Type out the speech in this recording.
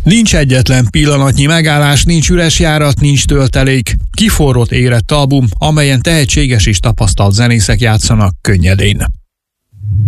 Nincs egyetlen pillanatnyi megállás, nincs üres járat, nincs töltelék. Kiforrott érett album, amelyen tehetséges és tapasztalt zenészek játszanak könnyedén.